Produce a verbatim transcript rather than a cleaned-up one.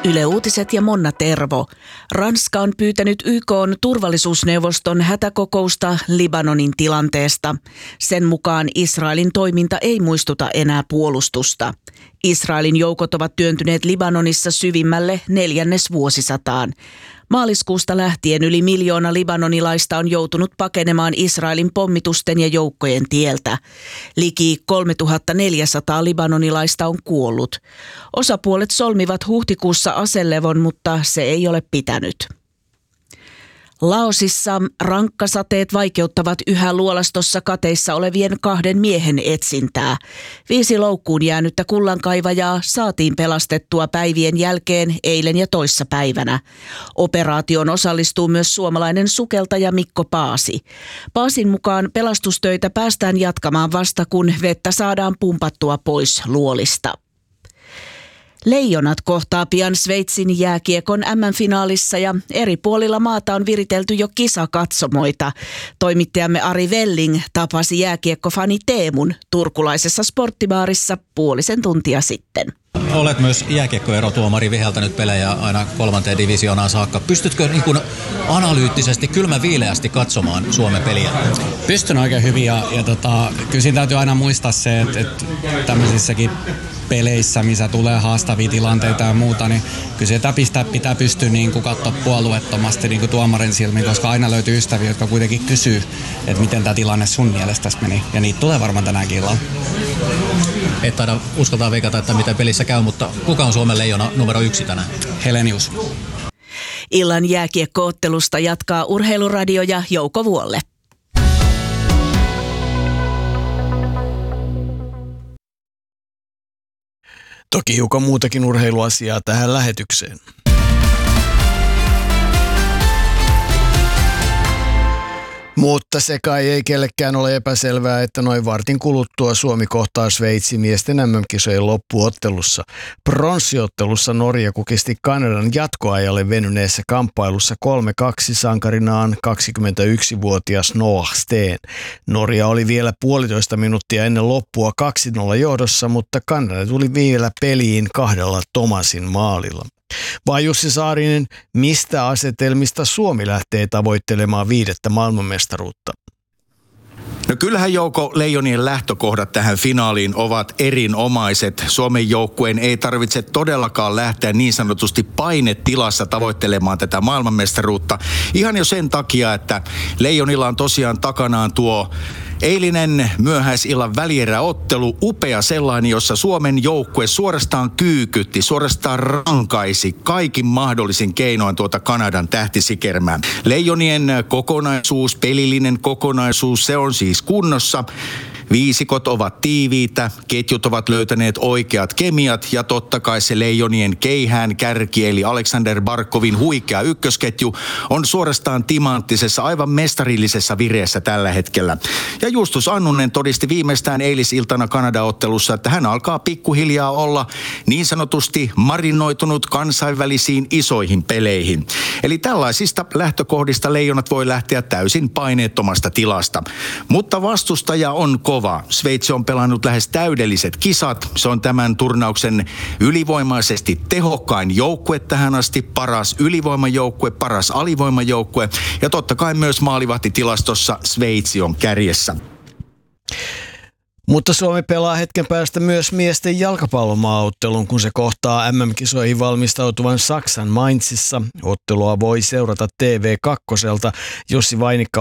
Yle Uutiset ja Monna Tervo. Ranska on pyytänyt Y K:n turvallisuusneuvoston hätäkokousta Libanonin tilanteesta. Sen mukaan Israelin toiminta ei muistuta enää puolustusta. Israelin joukot ovat työntyneet Libanonissa syvimmälle neljännesvuosisataan. Maaliskuusta lähtien yli miljoona libanonilaista on joutunut pakenemaan Israelin pommitusten ja joukkojen tieltä. Liki kolmetuhattaneljäsataa libanonilaista on kuollut. Osapuolet solmivat huhtikuussa aselevon, mutta se ei ole pitänyt. Laosissa rankkasateet vaikeuttavat yhä luolastossa kateissa olevien kahden miehen etsintää. Viisi loukkuun jäänyttä kullankaivajaa saatiin pelastettua päivien jälkeen eilen ja toissapäivänä. Operaatioon osallistuu myös suomalainen sukeltaja Mikko Paasi. Paasin mukaan pelastustöitä päästään jatkamaan vasta, kun vettä saadaan pumpattua pois luolista. Leijonat kohtaa pian Sveitsin jääkiekon M M-finaalissa ja eri puolilla maata on viritelty jo kisakatsomoita. Toimittajamme Ari Velling tapasi jääkiekkofani Teemun turkulaisessa sporttibaarissa puolisen tuntia sitten. Olet myös jääkiekkoerotuomari, viheltänyt pelejä aina kolmanteen divisioonaan saakka. Pystytkö niin kuin analyyttisesti, kylmäviileästi katsomaan Suomen peliä? Pystyn oikein hyvin ja, ja tota, kyllä siinä täytyy aina muistaa se, että, että tämmöisissäkin peleissä, missä tulee haastavia tilanteita ja muuta, niin kyllä sitä pitää, pitää pystyä niin kuin katsoa puolueettomasti niin kuin tuomarin silmiin, koska aina löytyy ystäviä, jotka kuitenkin kysyy, että miten tämä tilanne sun mielestä meni. Ja niitä tulee varmaan tänäänkin illalla. Et taida uskaltaa veikata, että miten pelissä käy, mutta kuka on Suomen leijona numero yksi tänään? Helenius. Illan jääkiekko-ottelusta jatkaa Urheiluradio ja Jouko Vuolle. Toki hiukan muutakin urheiluasiaa tähän lähetykseen. Mutta se kai ei kellekään ole epäselvää, että noin vartin kuluttua Suomi kohtaa Sveitsi miesten M M-kisojen loppuottelussa. Pronssiottelussa Norja kukisti Kanadan jatkoajalle venyneessä kamppailussa kolme kaksi sankarinaan kaksikymmentäyksivuotias Noah Steen. Norja oli vielä puolitoista minuuttia ennen loppua kaksi nolla johdossa, mutta Kanada tuli vielä peliin kahdella Thomasin maalilla. Vai Jussi Saarinen, mistä asetelmista Suomi lähtee tavoittelemaan viidettä maailmanmestaruutta? No kyllähän Jouko, leijonien lähtökohdat tähän finaaliin ovat erinomaiset. Suomen joukkueen ei tarvitse todellakaan lähteä niin sanotusti painetilassa tavoittelemaan tätä maailmanmestaruutta. Ihan jo sen takia, että leijonilla on tosiaan takanaan tuo eilinen myöhäisillan välieräottelu, upea sellainen, jossa Suomen joukkue suorastaan kyykytti, suorastaan rankaisi kaikin mahdollisin keinoin tuota Kanadan tähtisikermää. Leijonien kokonaisuus, pelillinen kokonaisuus, se on siis kunnossa. Viisikot ovat tiiviitä, ketjut ovat löytäneet oikeat kemiat ja totta kai se leijonien keihään kärki eli Aleksander Barkovin huikea ykkösketju on suorastaan timanttisessa, aivan mestarillisessa vireessä tällä hetkellä. Ja Justus Annunen todisti viimeistään eilisiltana Kanada-ottelussa, että hän alkaa pikkuhiljaa olla niin sanotusti marinoitunut kansainvälisiin isoihin peleihin. Eli tällaisista lähtökohdista leijonat voi lähteä täysin paineettomasta tilasta. Mutta vastustaja on kova. Sveitsi on pelannut lähes täydelliset kisat. Se on tämän turnauksen ylivoimaisesti tehokkain joukkue tähän asti. Paras ylivoimajoukkue, paras alivoimajoukkue ja totta kai myös maalivahtitilastossa Sveitsi on kärjessä. Mutta Suomi pelaa hetken päästä myös miesten jalkapallomaaottelun, kun se kohtaa M M-kisoihin valmistautuvan Saksan Mainzissa. Ottelua voi seurata T V kaksi. Jussi Vainikka